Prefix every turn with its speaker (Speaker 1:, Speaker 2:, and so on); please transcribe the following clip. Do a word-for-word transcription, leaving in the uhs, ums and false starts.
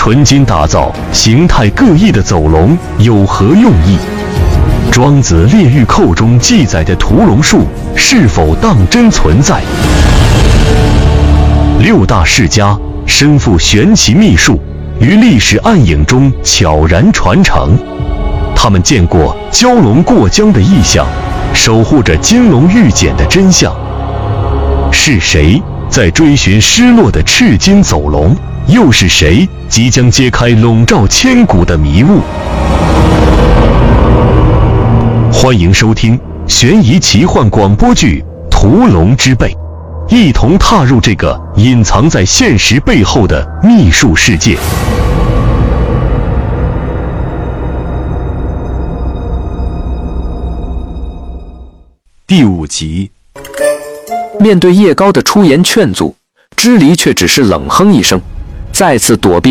Speaker 1: 纯金打造形态各异的走龙有何用意？庄子《列御寇》中记载的屠龙术是否当真存在？六大世家身负玄奇秘术，于历史暗影中悄然传承。他们见过蛟龙过江的异象，守护着金龙玉简的真相。是谁在追寻失落的赤金走龙？又是谁即将揭开笼罩千古的迷雾？欢迎收听悬疑奇幻广播剧《屠龙之辈》，一同踏入这个隐藏在现实背后的秘术世界。
Speaker 2: 第五集，面对叶高的出言劝阻，支离却只是冷哼一声，再次躲避